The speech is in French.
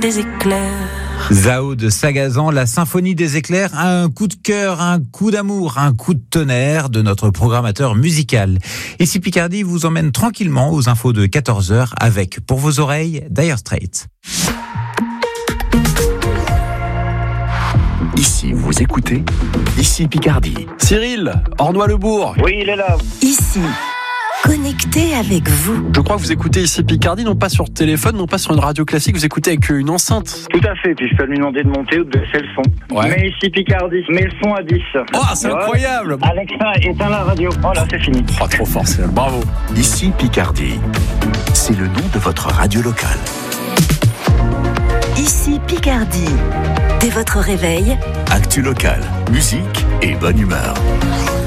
des éclairs. Zao de Sagazan, la symphonie des éclairs, un coup de cœur, un coup d'amour, un coup de tonnerre de notre programmateur musical. Ici Picardie vous emmène tranquillement aux infos de 14h avec, pour vos oreilles, Dire Straits. Ici, vous écoutez, ici Picardie. Cyril, Ornois-le-Bourg. Oui, il est là. Ici, connecté avec vous. Je crois que vous écoutez ici Picardie, non pas sur téléphone, non pas sur une radio classique, vous écoutez avec une enceinte. Tout à fait, puis je peux lui demander de monter ou de baisser le son. Ouais. Mais ici Picardie, mets le son à 10. Oh, c'est incroyable. Alexa, éteins la radio. Voilà, c'est fini. Oh, trop fort, Cyril. Bravo. Ici Picardie. C'est le nom de votre radio locale. Ici Picardie. Dès votre réveil, Actu locale, musique et bonne humeur.